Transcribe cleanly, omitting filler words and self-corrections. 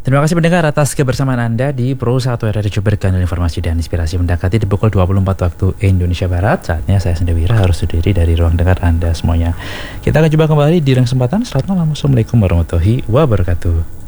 Terima kasih pendengar atas kebersamaan Anda di Pro 1 Radio Berkandung informasi dan inspirasi mendekati di pukul 24 waktu Indonesia Barat. Saatnya saya Sendewira harus sendiri dari ruang dengar Anda semuanya. Kita akan coba kembali di kesempatan. Selamat malam. Assalamualaikum warahmatullahi wabarakatuh.